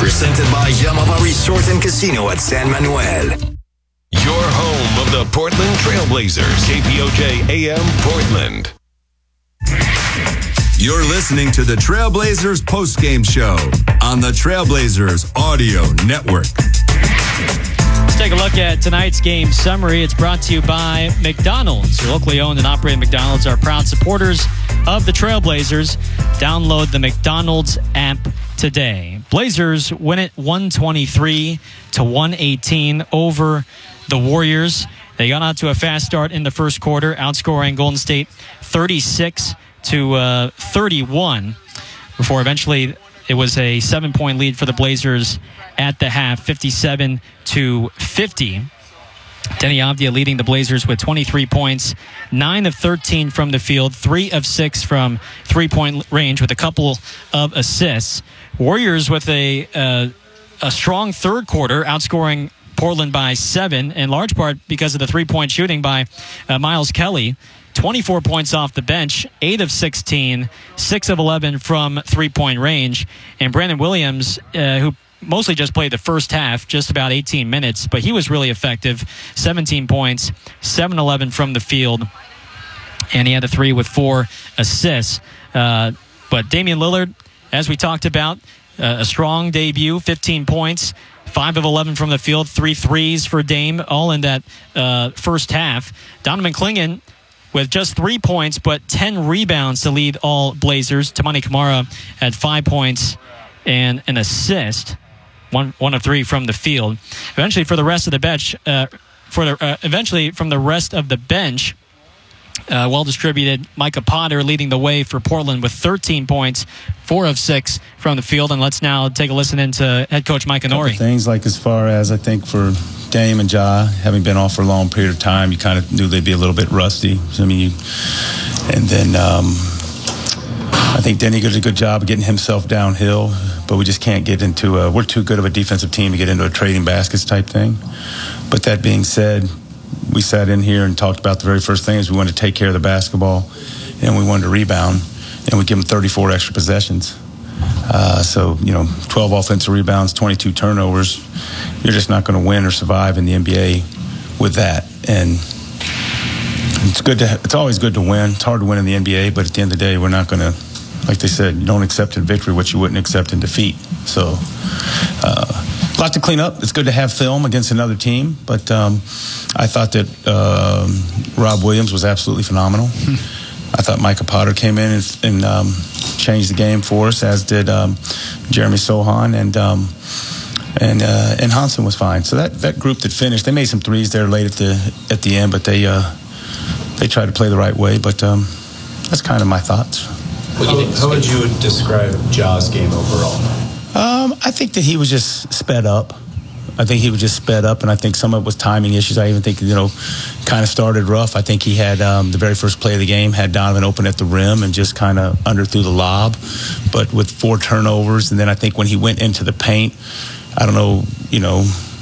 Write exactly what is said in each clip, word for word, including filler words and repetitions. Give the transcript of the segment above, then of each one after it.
Presented by Yamava Resort and Casino at San Manuel. Your home of the Portland Trailblazers. K P O J A M Portland. You're listening to the Trailblazers postgame show on the Trailblazers Audio Network. Let's take a look at tonight's game summary. It's brought to you by McDonald's. Your locally owned and operated McDonald's are proud supporters of the Trailblazers. Download the McDonald's app today. Blazers win it one twenty-three to one eighteen over the Warriors. They got out to a fast start in the first quarter, outscoring Golden State thirty-six to thirty-one, before eventually it was a seven-point lead for the Blazers at the half, fifty-seven to fifty. Denny Avdia leading the Blazers with twenty-three points, nine of thirteen from the field, three of six from three-point range with a couple of assists. Warriors with a uh, a strong third quarter, outscoring Portland by seven, in large part because of the three-point shooting by uh, Miles Kelly. twenty-four points off the bench, eight of sixteen, six of eleven from three-point range. And Brandon Williams, uh, who mostly just played the first half, just about eighteen minutes, but he was really effective. seventeen points, seven eleven from the field, and he had a three with four assists. Uh, but Damian Lillard, as we talked about, uh, a strong debut, fifteen points, five of eleven from the field, three threes for Dame, all in that uh, first half. Donovan Clingan with just three points, but ten rebounds to lead all Blazers. Tamani Kamara had five points and an assist, one one of three from the field. Eventually, for the rest of the bench, uh, for the uh, eventually from the rest of the bench, uh, well distributed. Micah Potter leading the way for Portland with thirteen points, four of six from the field. And let's now take a listen into head coach Mike Inori. Things like as far as I think for Dame and Ja, having been off for a long period of time, you kind of knew they'd be a little bit rusty. I mean, you, and then um, I think Denny did a good job of getting himself downhill, but we just can't get into a, we're too good of a defensive team to get into a trading baskets type thing. But that being said, we sat in here and talked about the very first thing is we wanted to take care of the basketball and we wanted to rebound, and we give them thirty-four extra possessions. Uh, so, you know, twelve offensive rebounds, twenty-two turnovers. You're just not going to win or survive in the N B A with that. And it's good to, it's always good to win. It's hard to win in the N B A, but at the end of the day, we're not going to, like they said, you don't accept in victory what you wouldn't accept in defeat. So, uh, a lot to clean up. It's good to have film against another team, but um, I thought that um, Rob Williams was absolutely phenomenal. I thought Micah Potter came in and, and um, changed the game for us, as did um, Jeremy Sohan, and um, and uh, and Hansen was fine. So that, that group that finished, they made some threes there late at the at the end, but they uh, they tried to play the right way. But um, that's kind of my thoughts. What do you think? How would you describe Ja's game overall? Um, I think that he was just sped up. I think he was just sped up, and I think some of it was timing issues. I even think, you know, kind of started rough. I think he had um, the very first play of the game had Donovan open at the rim and just kind of underthrew the lob, but with four turnovers. And then I think when he went into the paint, I don't know, you know,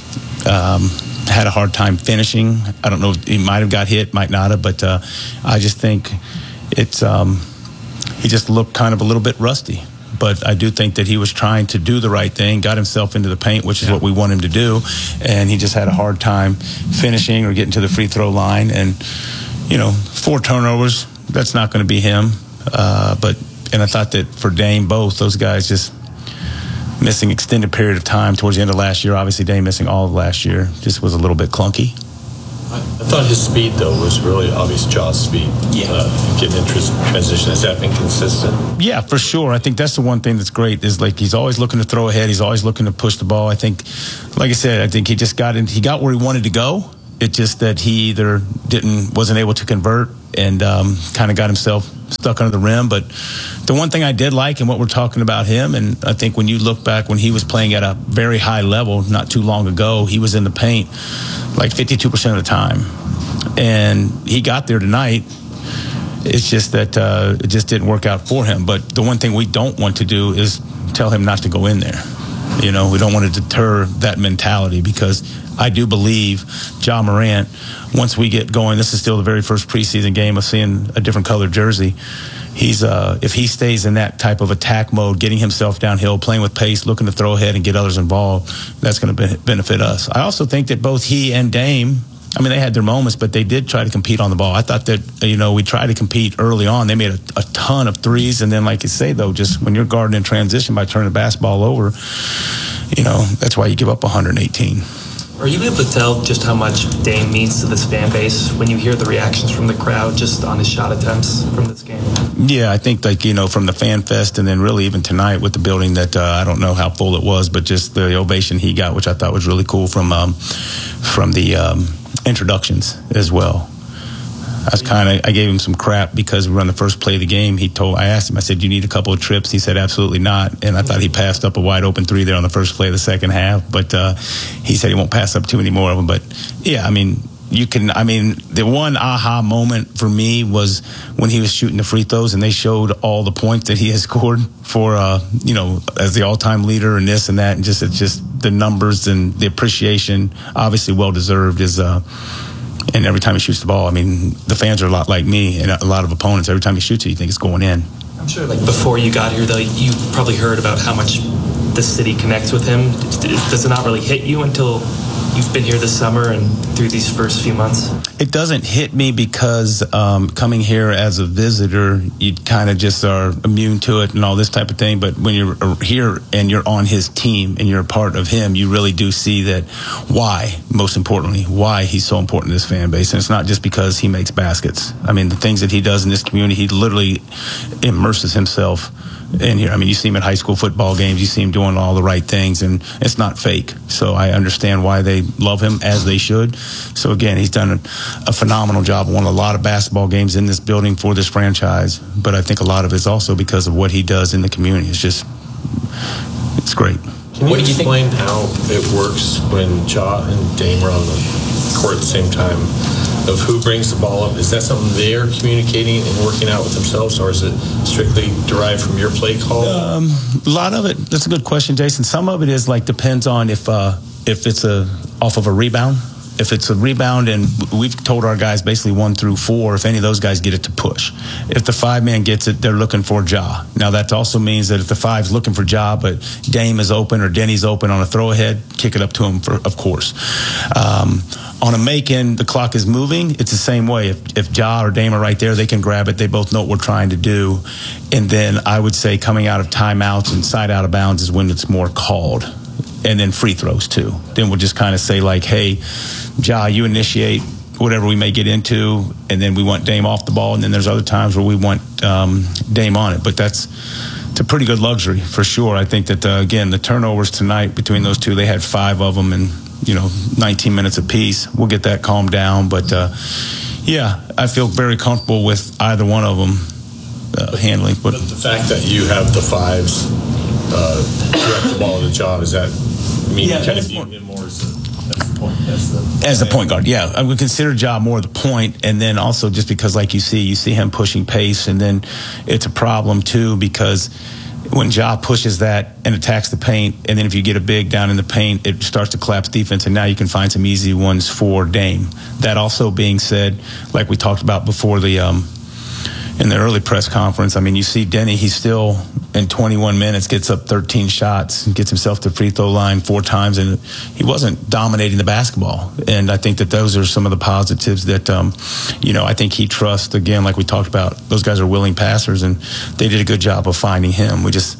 um, had a hard time finishing. I don't know, he might have got hit, might not have, but uh, I just think it's um, he just looked kind of a little bit rusty. But I do think that he was trying to do the right thing, got himself into the paint, which is yeah. what we want him to do, and he just had a hard time finishing or getting to the free throw line. And, you know, four turnovers, that's not going to be him. Uh, but and I thought that for Dame, both those guys just missing extended period of time towards the end of last year. Obviously, Dame missing all of last year just was a little bit clunky. I thought his speed, though, was really obvious. Ja's speed. Yeah. Uh, getting into transition. Has that been consistent? Yeah, for sure. I think that's the one thing that's great is, like, he's always looking to throw ahead. He's always looking to push the ball. I think, like I said, I think he just got in. He got where he wanted to go. It's just that he either didn't, wasn't able to convert and um, kind of got himself stuck under the rim. But the one thing I did like, and what we're talking about him, and I think when you look back when he was playing at a very high level not too long ago, he was in the paint like fifty-two percent of the time. And he got there tonight. It's just that uh, it just didn't work out for him. But the one thing we don't want to do is tell him not to go in there. You know, we don't want to deter that mentality, because I do believe Ja Morant, once we get going, this is still the very first preseason game of seeing a different colored jersey. he's uh, if he stays in that type of attack mode, getting himself downhill, playing with pace, looking to throw ahead and get others involved, that's going to benefit us. I also think that both he and Dame, I mean, they had their moments, but they did try to compete on the ball. I thought that, you know, we tried to compete early on. They made a, a ton of threes, and then, like you say, though, just when you're guarding in transition by turning the basketball over, you know, that's why you give up one hundred eighteen. Are you able to tell just how much Dame means to this fan base when you hear the reactions from the crowd just on his shot attempts from this game? Yeah, I think, like, you know, from the Fan Fest and then really even tonight with the building that uh, I don't know how full it was, but just the ovation he got, which I thought was really cool from um, from the um, introductions as well. I was kind of, I gave him some crap because we were on the first play of the game. He told, I asked him, I said, "Do you need a couple of trips?" He said, "Absolutely not." And I thought he passed up a wide open three there on the first play of the second half. But uh, he said he won't pass up too many more of them. But yeah, I mean, you can, I mean, the one aha moment for me was when he was shooting the free throws and they showed all the points that he has scored for, uh, you know, as the all-time leader and this and that. And just, it's just the numbers and the appreciation, obviously well-deserved, is, uh, and every time he shoots the ball, I mean, the fans are a lot like me and a lot of opponents. Every time he shoots it, you think it's going in. I'm sure, like, before you got here, though, you probably heard about how much the city connects with him. Does it not really hit you until you've been here this summer and through these first few months? It doesn't hit me because um, coming here as a visitor, you kind of just are immune to it and all this type of thing. But when you're here and you're on his team and you're a part of him, you really do see that why, most importantly, why he's so important to this fan base. And it's not just because he makes baskets. I mean, the things that he does in this community, he literally immerses himself in here. I mean, you see him at high school football games, you see him doing all the right things, and it's not fake. So I understand why they love him, as they should. So again, he's done a, a phenomenal job, won a lot of basketball games in this building for this franchise, but I think a lot of it's also because of what he does in the community. It's just, it's great. Can you explain how it works when Ja and Dame are on the court at the same time, of who brings the ball up? Is that something they're communicating and working out with themselves, or is it strictly derived from your play call? Um, a lot of it. That's a good question, Jason. Some of it is like depends on if uh, if it's a off of a rebound. If it's a rebound, and we've told our guys basically one through four, if any of those guys get it, to push. If the five man gets it, they're looking for Ja. Now that also means that if the five's looking for Ja, but Dame is open or Denny's open on a throw ahead, kick it up to him, for, of course. Um, on a make-in, the clock is moving. It's the same way. If, if Ja or Dame are right there, they can grab it. They both know what we're trying to do. And then I would say coming out of timeouts and side out of bounds is when it's more called. And then free throws too. Then we'll just kind of say like, "Hey, Ja, you initiate whatever we may get into," and then we want Dame off the ball. And then there's other times where we want um, Dame on it. But that's it's a pretty good luxury for sure. I think that uh, again, the turnovers tonight between those two, they had five of them, and you know, nineteen minutes apiece. We'll get that calmed down. But uh, yeah, I feel very comfortable with either one of them uh, handling. But, but the fact that you have the fives uh, direct the ball to Ja, does that mean yeah, you kind of view him more as the, as the point as the, as the point guard? Yeah, I would consider Ja more the point, and then also just because, like you see, you see him pushing pace, and then it's a problem too because when Ja pushes that and attacks the paint, and then if you get a big down in the paint, it starts to collapse defense, and now you can find some easy ones for Dame. That also being said, like we talked about before the um, in the early press conference, I mean, you see Denny, he's still in twenty-one minutes, gets up thirteen shots, gets himself to the free throw line four times, and he wasn't dominating the basketball. And I think that those are some of the positives that, um, you know, I think he trusts. Again, like we talked about, those guys are willing passers, and they did a good job of finding him. We just,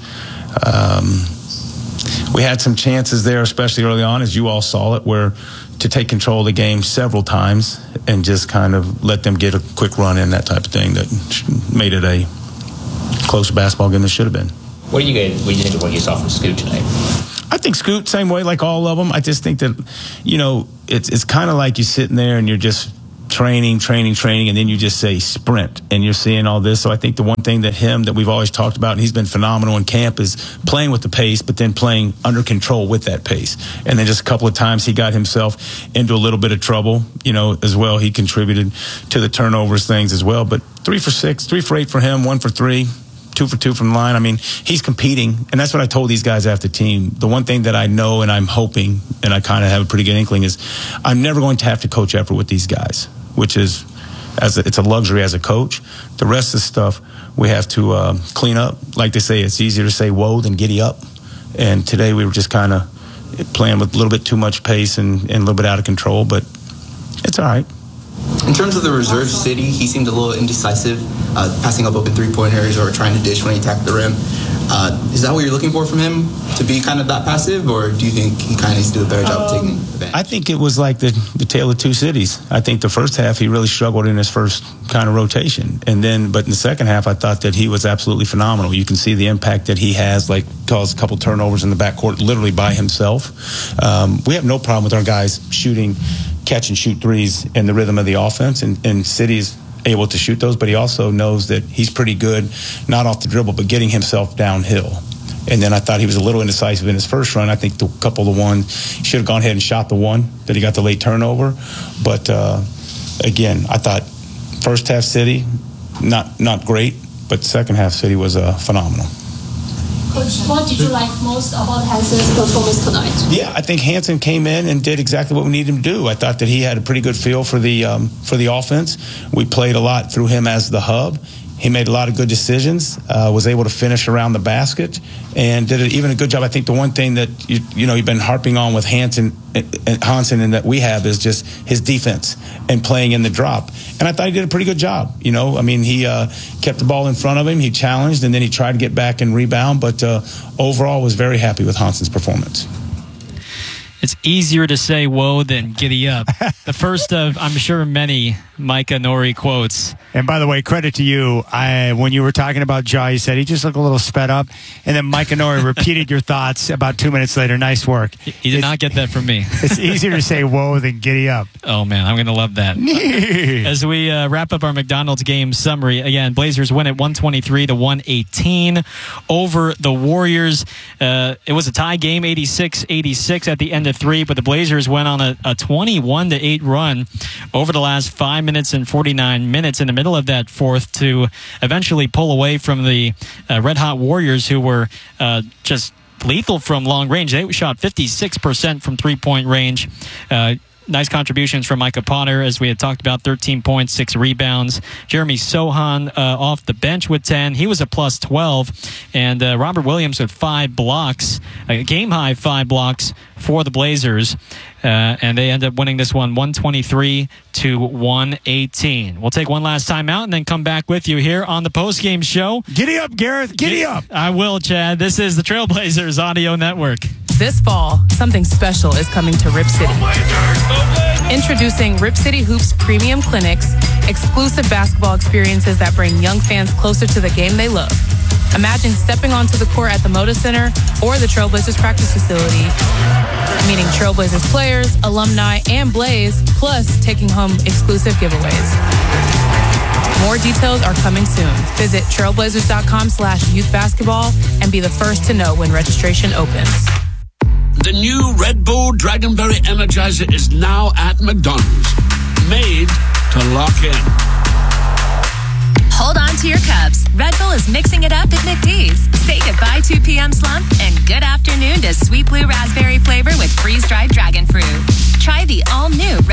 um, we had some chances there, especially early on, as you all saw it, where to take control of the game several times and just kind of let them get a quick run in, that type of thing, that made it a closer basketball game than it should have been. What do you guys, what do you think of what you saw from Scoot tonight? I think Scoot, same way, like all of them. I just think that, you know, it's it's kind of like you're sitting there and you're just training, training, training, and then you just say sprint, and you're seeing all this. So I think the one thing that him, that we've always talked about, and he's been phenomenal in camp, is playing with the pace, but then playing under control with that pace. And then just a couple of times he got himself into a little bit of trouble, you know, as well. He contributed to the turnovers things as well. But three for six, three for eight for him, one for three, two for two from the line. I mean, he's competing, and that's what I told these guys after the team. The one thing that I know and I'm hoping, and I kind of have a pretty good inkling, is I'm never going to have to coach effort with these guys, which is, as a, it's a luxury as a coach. The rest of the stuff we have to uh, clean up. Like they say, it's easier to say whoa than giddy up. And today we were just kind of playing with a little bit too much pace and, and a little bit out of control, but it's all right. In terms of the reserve City, he seemed a little indecisive, uh, passing up open three-pointers or trying to dish when he attacked the rim. Uh, is that what you're looking for from him, to be kind of that passive, or do you think he kind of needs to do a better job of taking advantage? I think it was like the, the tale of two cities. I think the first half he really struggled in his first kind of rotation. And then, but in the second half, I thought that he was absolutely phenomenal. You can see the impact that he has, like caused a couple turnovers in the backcourt literally by himself. Um, we have no problem with our guys shooting, catch and shoot threes in the rhythm of the offense, and, and City's able to shoot those, but he also knows that he's pretty good, not off the dribble, but getting himself downhill. And then I thought he was a little indecisive in his first run. I think the couple of one, he should have gone ahead and shot the one that he got the late turnover. But uh, again, I thought first half City, not not great, but second half City was uh, phenomenal. Coach, what did you like most about Hanson's performance tonight? Yeah, I think Hanson came in and did exactly what we needed him to do. I thought that he had a pretty good feel for the um, for the offense. We played a lot through him as the hub. He made a lot of good decisions, uh, was able to finish around the basket, and did even a good job. I think the one thing that you, you know you've been harping on with Hanson and Hanson and that we have is just his defense and playing in the drop. And I thought he did a pretty good job. You know, I mean, he uh, kept the ball in front of him, he challenged, and then he tried to get back and rebound. But uh, overall, was very happy with Hanson's performance. It's easier to say whoa than giddy up. The first of, I'm sure, many Micah Nori quotes. And by the way, credit to you. I, when you were talking about Ja, you said he just looked a little sped up. And then Micah Nori repeated your thoughts about two minutes later. Nice work. He, he did it's, not get that from me. It's easier to say whoa than giddy up. Oh, man, I'm going to love that. As we uh, wrap up our McDonald's game summary, again, Blazers win at one twenty-three to one eighteen over the Warriors. Uh, it was a tie game, eighty-six eighty-six at the end of three, but the Blazers went on a, a twenty-one to eight run over the last five minutes and forty-nine minutes in the middle of that fourth to eventually pull away from the uh, Red Hot Warriors, who were uh, just lethal from long range. They shot fifty-six percent from three-point range. Uh, Nice contributions from Micah Potter, as we had talked about, thirteen points, six rebounds. Jeremy Sohan uh, off the bench with ten. He was a plus twelve. And uh, Robert Williams with five blocks, a game-high five blocks for the Blazers. Uh, and they end up winning this one one twenty-three to one eighteen. We'll take one last time out and then come back with you here on the postgame show. Giddy up, Gareth. Giddy Get, up. I will, Chad. This is the Trailblazers Audio Network. This fall, something special is coming to Rip City. Introducing Rip City Hoops Premium Clinics, exclusive basketball experiences that bring young fans closer to the game they love. Imagine stepping onto the court at the Moda Center or the Trailblazers practice facility, meeting Trailblazers players, alumni, and Blaze, plus taking home exclusive giveaways. More details are coming soon. Visit trailblazers.com slash youth basketball and be the first to know when registration opens. The new Red Bull Dragonberry Energizer is now at McDonald's. Made to lock in. Hold on to your cups. Red Bull is mixing it up at McD's. Say goodbye two p.m. slump and good afternoon to sweet blue raspberry flavor with freeze-dried dragon fruit. Try the all-new Red